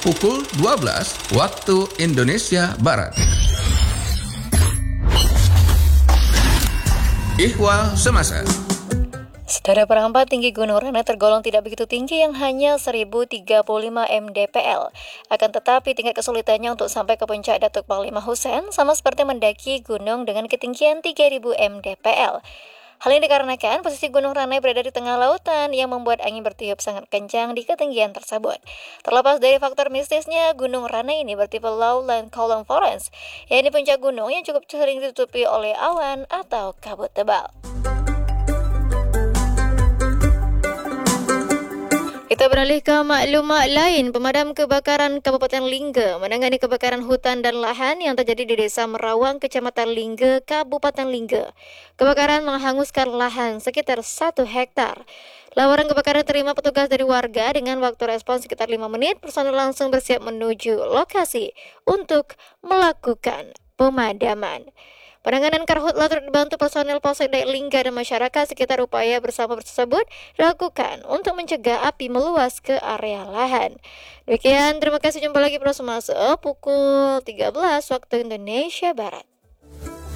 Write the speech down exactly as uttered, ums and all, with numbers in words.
pukul dua belas waktu Indonesia Barat. Ihwal Semasa. Saudara perempat, tinggi Gunung Rana tergolong tidak begitu tinggi yang hanya seribu tiga puluh lima mdpl. Akan tetapi tingkat kesulitannya untuk sampai ke puncak Datuk Panglima Hussein sama seperti mendaki gunung dengan ketinggian tiga ribu mdpl. Hal ini dikarenakan posisi Gunung Ranai berada di tengah lautan yang membuat angin bertiup sangat kencang di ketinggian tersebut. Terlepas dari faktor mistisnya, Gunung Ranai ini bertipe lowland column forest, yaitu puncak gunung yang cukup sering ditutupi oleh awan atau kabut tebal. Kita beralih ke maklumat lain. Pemadam kebakaran Kabupaten Lingga menangani kebakaran hutan dan lahan yang terjadi di Desa Merawang, Kecamatan Lingga, Kabupaten Lingga. Kebakaran menghanguskan lahan sekitar satu hektar. Laporan kebakaran terima petugas dari warga dengan waktu respons sekitar lima menit. Personel langsung bersiap menuju lokasi untuk melakukan pemadaman. Penanganan karhutla turut dibantu personel Polsek Dayak Lingga dan masyarakat sekitar. Upaya bersama tersebut dilakukan untuk mencegah api meluas ke area lahan. Demikian, terima kasih, jumpa lagi pada semasa pukul tiga belas waktu Indonesia Barat.